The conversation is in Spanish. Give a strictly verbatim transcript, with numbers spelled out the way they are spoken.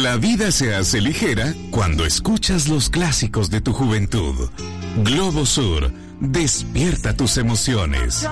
La vida se hace ligera cuando escuchas los clásicos de tu juventud. Globo Sur, despierta tus emociones.